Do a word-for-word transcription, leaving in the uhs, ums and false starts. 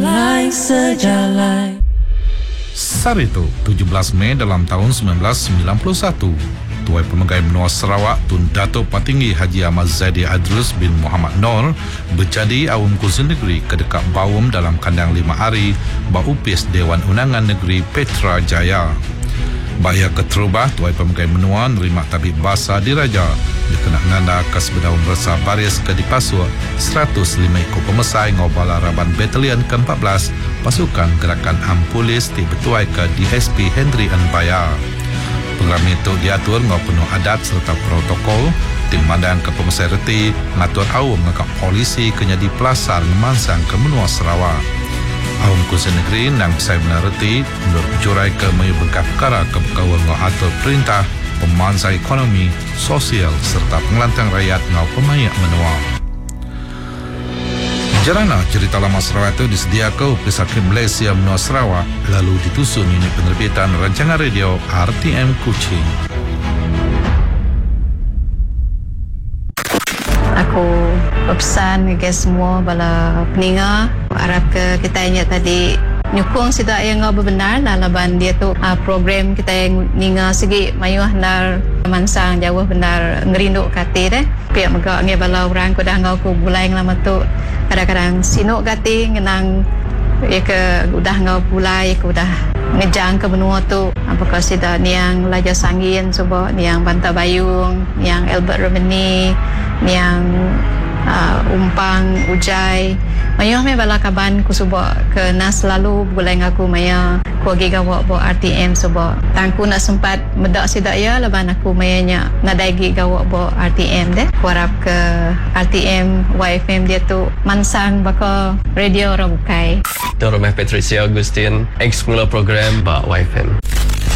Sejalai, sejalai. Sarito, tujuh belas Mei dalam tahun sembilan belas sembilan puluh satu, Tuai Pemegai Menua Sarawak Tun Dato' Patinggi Haji Ahmad Zaidi Adrus bin Muhammad Nor berjadi awam kursi negeri kedekat Bawum dalam kandang lima hari Baupis Dewan Undangan Negeri Petra Jaya. Bahaya keterubah Tuai Pemegai Menua nerima tabib bahasa diraja dikenak nanda kas berdaun resah baris ke dipasua seratus lima ekor pemesai ngobala Raban Batalion ke empat belas pasukan gerakan Ampulis di Betuai ke D S P Henry Anbaya. Program itu diatur ngau penuh adat serta protokol tim mandan ke pemesai reti ngatur awam ngakak polisi kenyadi pelasar ngemansang ke Menua Sarawak. Awam kursi negeri nang saya menareti menurut jurai ke mayu berkah perkara ke berkawal ngau atur perintah pemansa ekonomi, sosial serta pengelantang rakyat ngau pemayak menua. Jarana cerita lama Sarawak itu disediakan oleh Hakim Malaysia Menua Sarawak lalu ditusun unit penerbitan rancangan radio R T M Kuching. Aku berpesan kepada semua bala peninga harap ke kita ingat tadi nyukung sida yang ngau benar laban dia tu uh, program kita yang ninga segi mayuh nar mansang jauh benar ngerindu kati deh pihak megak ngai bala orang ko dah ngau ku bulai lama tu kadang-kadang sinuk kati ngenang ya ke udah ngau bulai ke udah ngejang ke benua tu apakah sida niang Laja Sangin coba niang Banta Bayung niang Albert Romani niang uh, Umpang Ujai mayuh me bala kaban ku suba ke nas lalu bulai ngaku maya ku agi gawak bo R T M suba tangku nak sempat medak sidak ya laban aku mayanya nadaigi gawak bo R T M deh ku harap ke R T M Y F M dia tu mansang baka radio rabukai Tuan Rumah Patricia Agustin ex pengelola program ba Y F M.